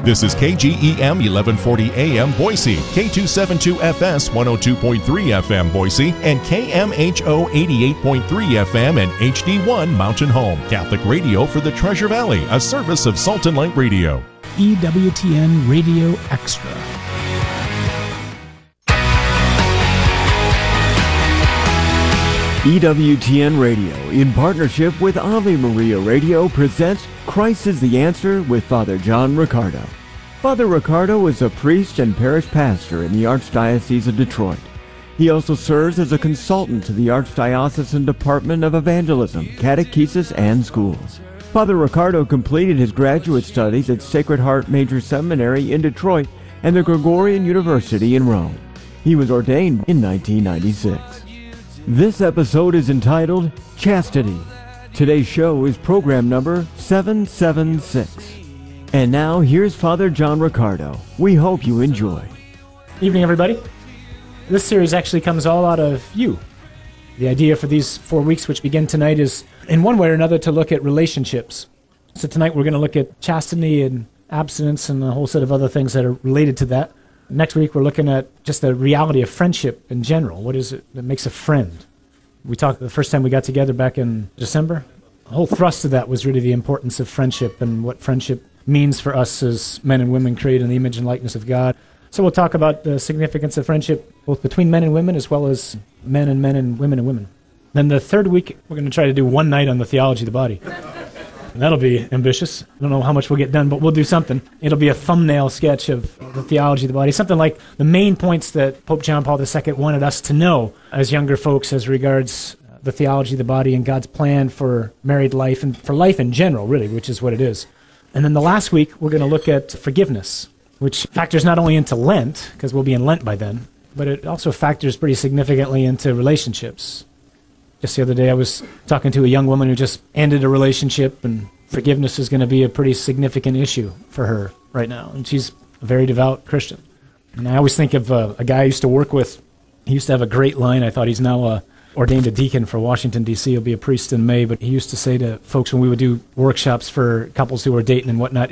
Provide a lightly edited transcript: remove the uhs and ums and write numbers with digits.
This is KGEM 1140 AM Boise, K272FS 102.3 FM Boise, and KMHO 88.3 FM and HD1 Mountain Home. Catholic radio for the Treasure Valley, a service of Salt and Light Radio. EWTN Radio Extra. EWTN Radio, in partnership with Ave Maria Radio, presents Christ is the Answer with Father John Riccardo. Father Riccardo is a priest and parish pastor in the Archdiocese of Detroit. He also serves as a consultant to the Archdiocesan Department of Evangelism, Catechesis, and Schools. Father Riccardo completed his graduate studies at Sacred Heart Major Seminary in Detroit and the Gregorian University in Rome. He was ordained in 1996. This episode is entitled Chastity. Today's show is program number 776. And now, here's Father John Riccardo. We hope you enjoy. Evening, everybody. This series actually comes all out of you. The idea for these 4 weeks, which begin tonight, is in one way or another to look at relationships. So tonight we're going to look at chastity and abstinence and a whole set of other things that are related to that. Next week, we're looking at just the reality of friendship in general. What is it that makes a friend? We talked the first time we got together back in December. The whole thrust of that was really the importance of friendship and what friendship means for us as men and women created in the image and likeness of God. So we'll talk about the significance of friendship both between men and women as well as men and women and women. Then the third week, we're going to try to do one night on the theology of the body. That'll be ambitious. I don't know how much we'll get done, but we'll do something. It'll be a thumbnail sketch of the theology of the body, something like the main points that Pope John Paul II wanted us to know as younger folks as regards the theology of the body and God's plan for married life and for life in general, really, which is what it is. And then the last week, we're going to look at forgiveness, which factors not only into Lent, because we'll be in Lent by then, but it also factors pretty significantly into relationships. Just the other day, I was talking to a young woman who just ended a relationship, and forgiveness is going to be a pretty significant issue for her right now. And she's a very devout Christian. And I always think of a guy I used to work with. He used to have a great line. I thought he's now ordained a deacon for Washington, D.C. He'll be a priest in May. But he used to say to folks when we would do workshops for couples who were dating and whatnot,